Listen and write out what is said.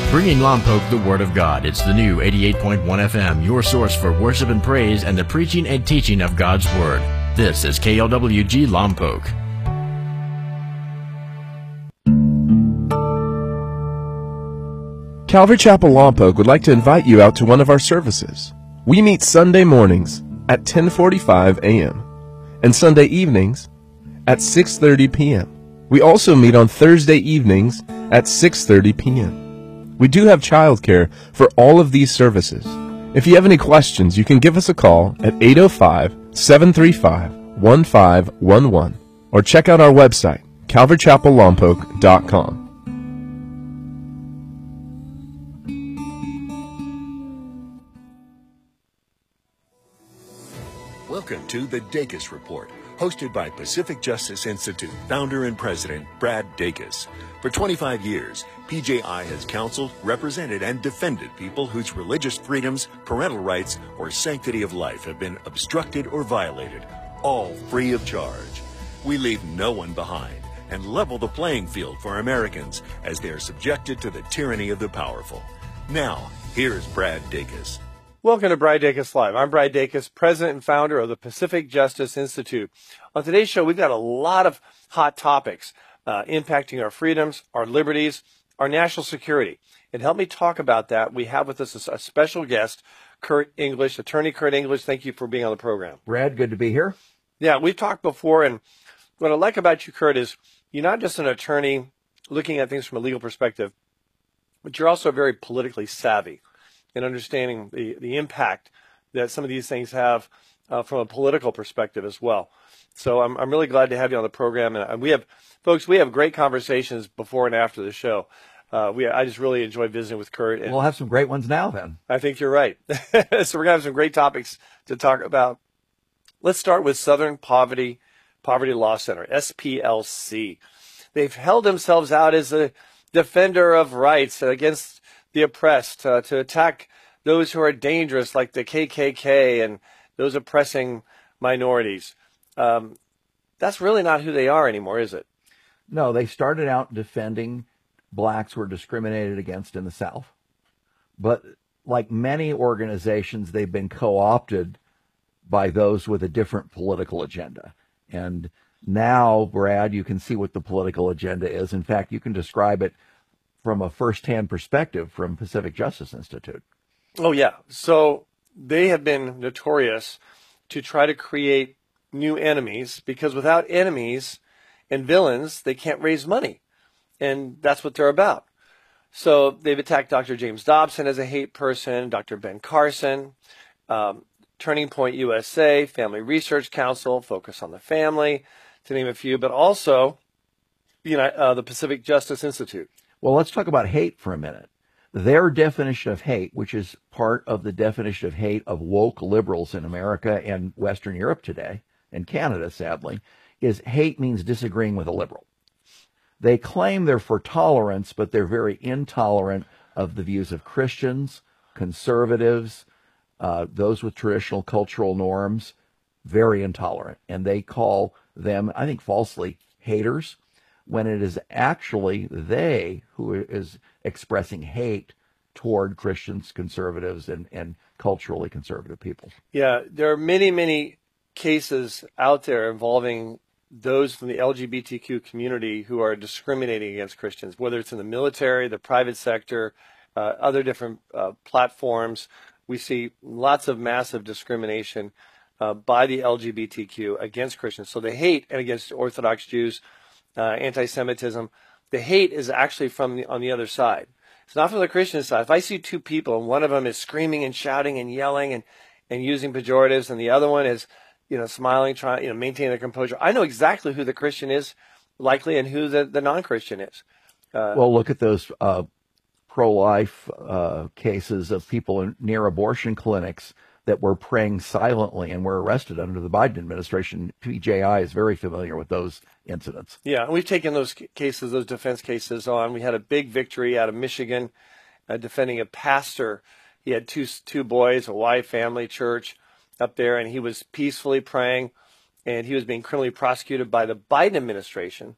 Bringing Lompoc the Word of God. It's the new 88.1 FM, your source for worship and praise and the preaching and teaching of God's Word. This is KLWG Lompoc. Calvary Chapel Lompoc would like to invite you out to one of our services. We meet Sunday mornings at 10:45 a.m. and Sunday evenings at 6:30 p.m. We also meet on Thursday evenings at 6:30 p.m. We do have childcare for all of these services. If you have any questions, you can give us a call at 805-735-1511 or check out our website, calvarychapellompoc.com. Welcome to the Dacus Report, hosted by Pacific Justice Institute founder and president Brad Dacus. For 25 years, PJI has counseled, represented, and defended people whose religious freedoms, parental rights, or sanctity of life have been obstructed or violated, all free of charge. We leave no one behind and level the playing field for Americans as they are subjected to the tyranny of the powerful. Now, here's Brad Dacus. Welcome to Brad Dacus Live. I'm Brad Dacus, president and founder of the Pacific Justice Institute. On today's show, we've got a lot of hot topics impacting our freedoms, our liberties, our national security. And help me talk about that, we have with us a special guest, Kurt English, attorney Kurt English. Thank you for being on the program. Brad, good to be here. Yeah, we've talked before, and what I like about you, Kurt, is you're not just an attorney looking at things from a legal perspective, but you're also very politically savvy in understanding the impact that some of these things have from a political perspective as well. So I'm really glad to have you on the program. And we have great conversations before and after the show. I just really enjoy visiting with Kurt. And we'll have some great ones now then. I think you're right. So we're going to have some great topics to talk about. Let's start with Southern Poverty Law Center, SPLC. They've held themselves out as a defender of rights against the oppressed, to attack those who are dangerous, like the KKK and those oppressing minorities. That's really not who they are anymore, is it? No, they started out defending blacks who were discriminated against in the South. But like many organizations, they've been co-opted by those with a different political agenda. And now, Brad, you can see what the political agenda is. In fact, you can describe it from a first-hand perspective from Pacific Justice Institute. Oh, yeah. So they have been notorious to try to create new enemies, because without enemies and villains, they can't raise money. And that's what they're about. So they've attacked Dr. James Dobson as a hate person, Dr. Ben Carson, Turning Point USA, Family Research Council, Focus on the Family, to name a few, but also the Pacific Justice Institute. Well, let's talk about hate for a minute. Their definition of hate, which is part of the definition of hate of woke liberals in America and Western Europe today, and Canada, sadly, is hate means disagreeing with a liberal. They claim they're for tolerance, but they're very intolerant of the views of Christians, conservatives, those with traditional cultural norms, very intolerant. And they call them, I think falsely, haters, when it is actually they who is expressing hate toward Christians, conservatives, and culturally conservative people. Yeah, there are many, many cases out there involving those from the LGBTQ community who are discriminating against Christians, whether it's in the military, the private sector, other different platforms. We see lots of massive discrimination by the LGBTQ against Christians. So the hate and against Orthodox Jews, anti-Semitism, the hate is actually on the other side. It's not from the Christian side. If I see two people and one of them is screaming and shouting and yelling and using pejoratives, and the other one is, smiling, trying, maintaining their composure, I know exactly who the Christian is, likely, and who the non-Christian is. Well, look at those pro-life cases of people near abortion clinics that were praying silently and were arrested under the Biden administration. PJI is very familiar with those incidents. Yeah, and we've taken those cases, those defense cases on. We had a big victory out of Michigan defending a pastor. He had two boys, a wife, family, church up there, and he was peacefully praying, and he was being criminally prosecuted by the Biden administration